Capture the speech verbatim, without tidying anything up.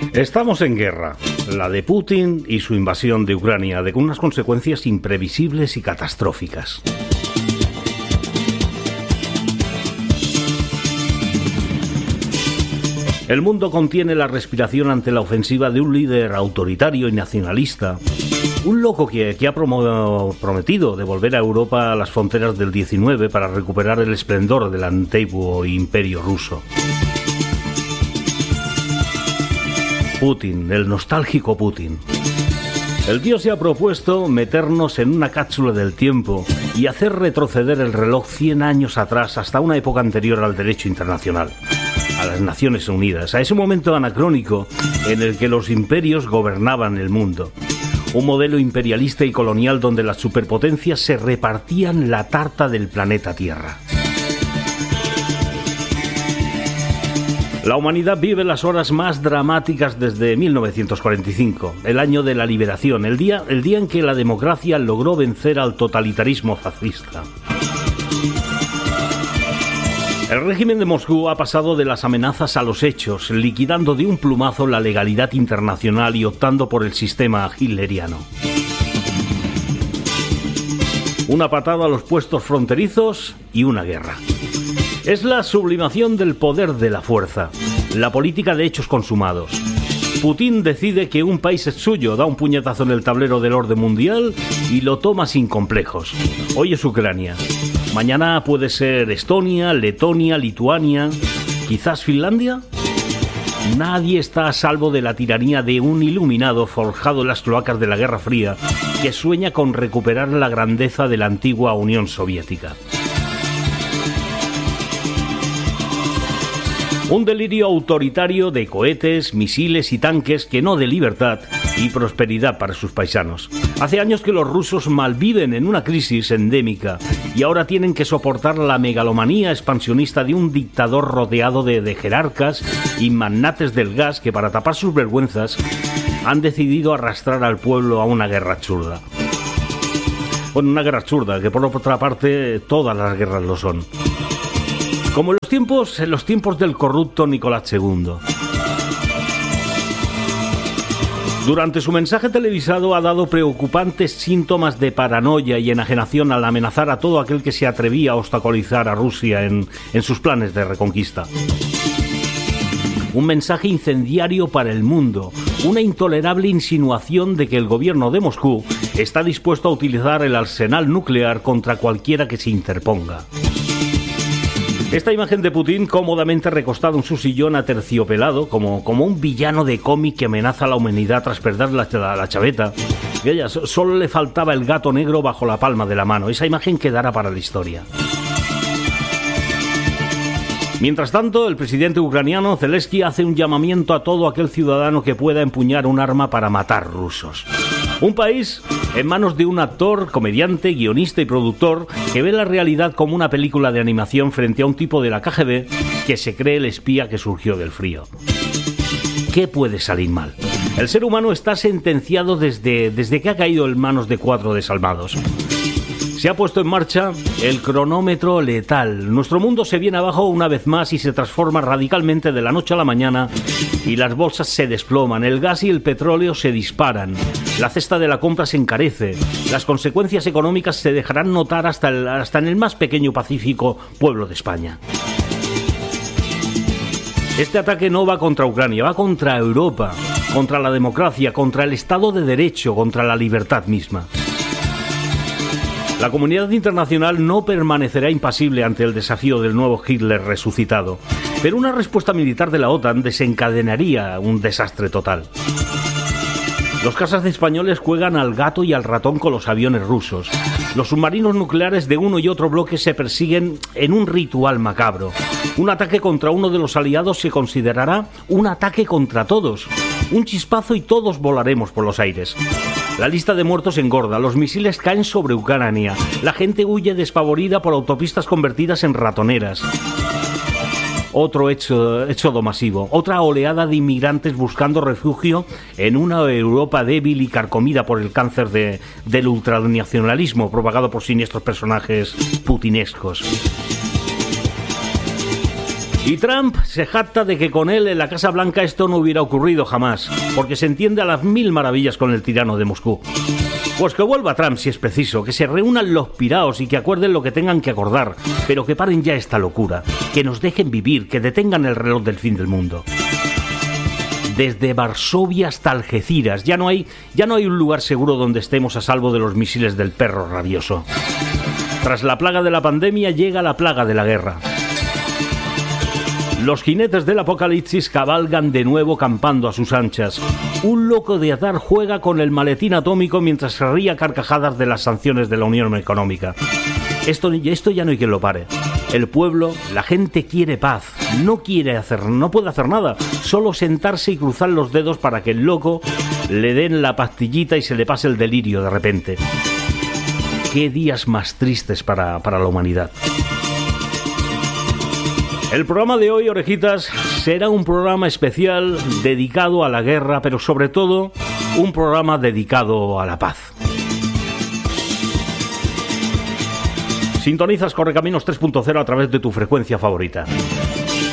Estamos en guerra, la de Putin y su invasión de Ucrania, de con unas consecuencias imprevisibles y catastróficas. El mundo contiene la respiración ante la ofensiva de un líder autoritario y nacionalista, un loco que, que ha promo, prometido devolver a Europa a las fronteras del diecinueve para recuperar el esplendor del antiguo imperio ruso. Putin, el nostálgico Putin. El tío se ha propuesto meternos en una cápsula del tiempo y hacer retroceder el reloj cien años atrás hasta una época anterior al derecho internacional, a las Naciones Unidas, a ese momento anacrónico en el que los imperios gobernaban el mundo. Un modelo imperialista y colonial donde las superpotencias se repartían la tarta del planeta Tierra. La humanidad vive las horas más dramáticas desde mil novecientos cuarenta y cinco, el año de la liberación, el día, el día en que la democracia logró vencer al totalitarismo fascista. El régimen de Moscú ha pasado de las amenazas a los hechos, liquidando de un plumazo la legalidad internacional y optando por el sistema hitleriano. Una patada a los puestos fronterizos y una guerra. Es la sublimación del poder de la fuerza, la política de hechos consumados. Putin decide que un país es suyo, da un puñetazo en el tablero del orden mundial y lo toma sin complejos. Hoy es Ucrania. Mañana puede ser Estonia, Letonia, Lituania, quizás Finlandia. Nadie está a salvo de la tiranía de un iluminado forjado en las cloacas de la Guerra Fría que sueña con recuperar la grandeza de la antigua Unión Soviética. Un delirio autoritario de cohetes, misiles y tanques que no de libertad y prosperidad para sus paisanos. Hace años que los rusos malviven en una crisis endémica y ahora tienen que soportar la megalomanía expansionista de un dictador rodeado de, de jerarcas y magnates del gas que, para tapar sus vergüenzas, han decidido arrastrar al pueblo a una guerra absurda. Bueno, una guerra absurda, que por otra parte todas las guerras lo son. Como en los tiempos, en los tiempos del corrupto Nicolás segundo. Durante su mensaje televisado ha dado preocupantes síntomas de paranoia y enajenación al amenazar a todo aquel que se atrevía a obstaculizar a Rusia en, en sus planes de reconquista. Un mensaje incendiario para el mundo, una intolerable insinuación de que el gobierno de Moscú está dispuesto a utilizar el arsenal nuclear contra cualquiera que se interponga. Esta imagen de Putin cómodamente recostado en su sillón aterciopelado, como, como un villano de cómic que amenaza a la humanidad tras perder la, la, la chaveta. Y ella, solo le faltaba el gato negro bajo la palma de la mano. Esa imagen quedará para la historia. Mientras tanto, el presidente ucraniano Zelensky hace un llamamiento a todo aquel ciudadano que pueda empuñar un arma para matar rusos. Un país en manos de un actor, comediante, guionista y productor que ve la realidad como una película de animación frente a un tipo de la K G B que se cree el espía que surgió del frío. ¿Qué puede salir mal? El ser humano está sentenciado desde, desde que ha caído en manos de cuatro desalmados. Se ha puesto en marcha el cronómetro letal. Nuestro mundo se viene abajo una vez más y se transforma radicalmente de la noche a la mañana y las bolsas se desploman, el gas y el petróleo se disparan, la cesta de la compra se encarece, las consecuencias económicas se dejarán notar hasta, el, hasta en el más pequeño pacífico pueblo de España. Este ataque no va contra Ucrania, va contra Europa, contra la democracia, contra el Estado de Derecho, contra la libertad misma. La comunidad internacional no permanecerá impasible ante el desafío del nuevo Hitler resucitado, pero una respuesta militar de la OTAN desencadenaría un desastre total. Los cazas españoles juegan al gato y al ratón con los aviones rusos. Los submarinos nucleares de uno y otro bloque se persiguen en un ritual macabro. Un ataque contra uno de los aliados se considerará un ataque contra todos. Un chispazo y todos volaremos por los aires. La lista de muertos engorda, los misiles caen sobre Ucrania, la gente huye despavorida por autopistas convertidas en ratoneras. Otro hecho, éxodo masivo, otra oleada de inmigrantes buscando refugio en una Europa débil y carcomida por el cáncer de, del ultranacionalismo propagado por siniestros personajes putinescos. Y Trump se jacta de que con él en la Casa Blanca esto no hubiera ocurrido jamás, porque se entiende a las mil maravillas con el tirano de Moscú. Pues que vuelva Trump si es preciso, que se reúnan los piraos y que acuerden lo que tengan que acordar, pero que paren ya esta locura, que nos dejen vivir, que detengan el reloj del fin del mundo. Desde Varsovia hasta Algeciras, ya no hay, ya no hay un lugar seguro donde estemos a salvo de los misiles del perro rabioso. Tras la plaga de la pandemia llega la plaga de la guerra. Los jinetes del apocalipsis cabalgan de nuevo campando a sus anchas. Un loco de atar juega con el maletín atómico mientras se ríe a carcajadas de las sanciones de la Unión Económica. Esto, esto ya no hay quien lo pare. El pueblo, la gente quiere paz, no quiere hacer, no puede hacer nada, solo sentarse y cruzar los dedos para que el loco le den la pastillita y se le pase el delirio de repente. Qué días más tristes para, para la humanidad. El programa de hoy, orejitas, será un programa especial dedicado a la guerra, pero sobre todo un programa dedicado a la paz. Sintonizas Correcaminos tres punto cero a través de tu frecuencia favorita.